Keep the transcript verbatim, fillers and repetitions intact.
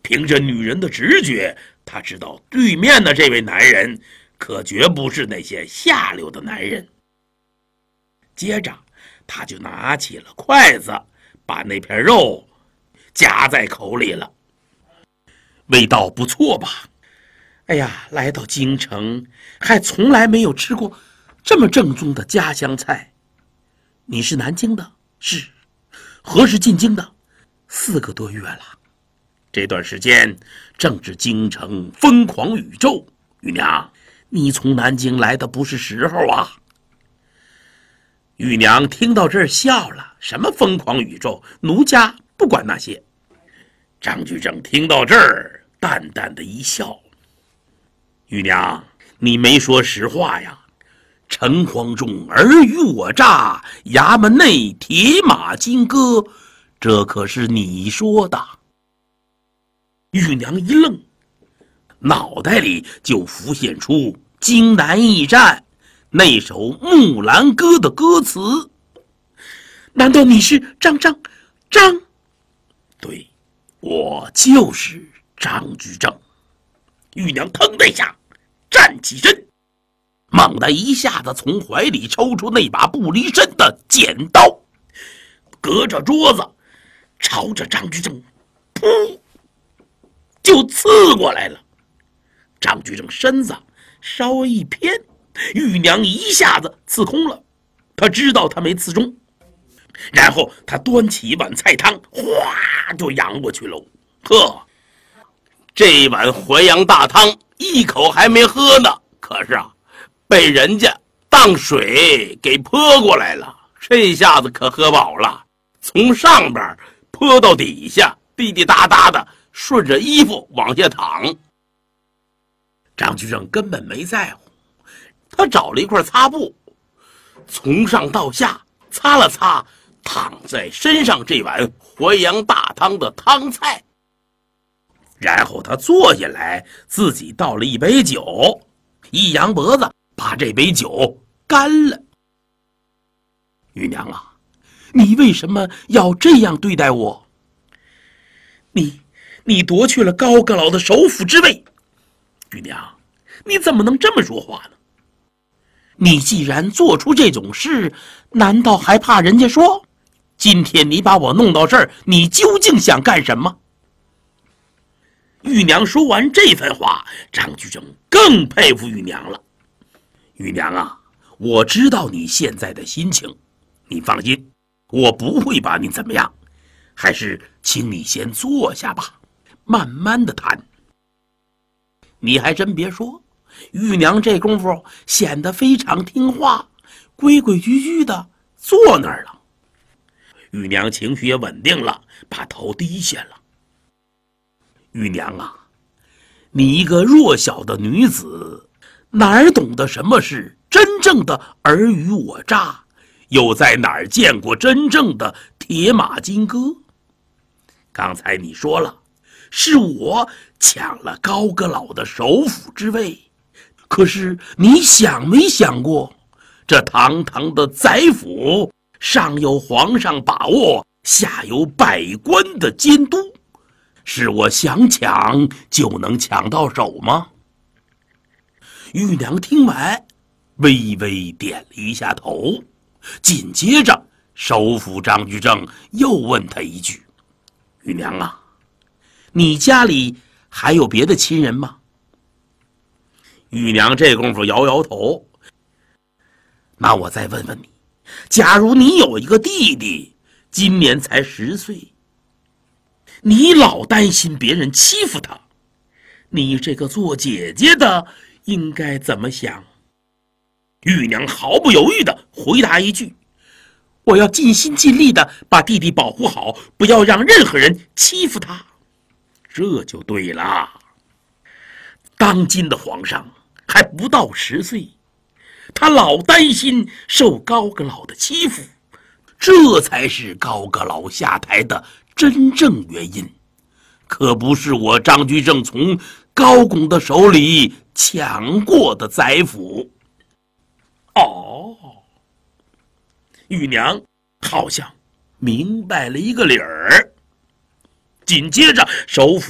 凭着女人的直觉，他知道对面的这位男人可绝不是那些下流的男人。接着他就拿起了筷子，把那片肉夹在口里了。味道不错吧？哎呀，来到京城还从来没有吃过这么正宗的家乡菜。你是南京的？是。何时进京的？四个多月了。这段时间正值京城疯狂宇宙，玉娘，你从南京来的不是时候啊。玉娘听到这儿笑了，什么疯狂宇宙，奴家不管那些。张居正听到这儿淡淡的一笑，玉娘，你没说实话呀。陈黄忠尔虞我诈，衙门内铁马金戈，这可是你说的。玉娘一愣，脑袋里就浮现出荆南驿站那首《木兰歌》的歌词。难道你是张张张？对，我就是张居正。玉娘腾的一下站起身，猛地一下子从怀里抽出那把不离身的剪刀，隔着桌子朝着张居正噗就刺过来了。张居正身子稍微一偏，玉娘一下子刺空了，他知道他没刺中，然后他端起一碗菜汤，哗就扬过去喽。呵，这碗淮扬大汤一口还没喝呢，可是啊被人家当水给泼过来了，这下子可喝饱了，从上边泼到底下，滴滴答答的顺着衣服往下淌。张居正根本没在乎，他找了一块擦布，从上到下擦了擦躺在身上这碗淮扬大汤的汤菜，然后他坐下来，自己倒了一杯酒，一扬脖子把这杯酒干了。玉娘啊，你为什么要这样对待我？你你夺去了高阁老的首辅之位。玉娘，你怎么能这么说话呢？你既然做出这种事，难道还怕人家说？今天你把我弄到这儿，你究竟想干什么？玉娘说完这番话，张居正更佩服玉娘了。玉娘啊，我知道你现在的心情，你放心，我不会把你怎么样，还是请你先坐下吧，慢慢的谈。你还真别说，玉娘这功夫显得非常听话，规规矩矩的坐那儿了。玉娘情绪也稳定了，把头低下了。玉娘啊，你一个弱小的女子，哪儿懂得什么是真正的尔虞我诈，又在哪儿见过真正的铁马金戈？刚才你说了，是我抢了高阁老的首辅之位，可是你想没想过，这堂堂的宰府上有皇上把握，下有百官的监督，是我想抢就能抢到手吗？玉娘听完微微点了一下头，紧接着首辅张居正又问他一句：玉娘啊，你家里还有别的亲人吗？玉娘这功夫摇摇头。那我再问问你，假如你有一个弟弟，今年才十岁，你老担心别人欺负他，你这个做姐姐的应该怎么想？玉娘毫不犹豫地回答一句：我要尽心尽力地把弟弟保护好，不要让任何人欺负他。这就对了。当今的皇上还不到十岁，他老担心受高阁老的欺负，这才是高阁老下台的真正原因，可不是我张居正从高拱的手里抢过的宰府。哦，玉娘好像明白了一个理儿。紧接着首辅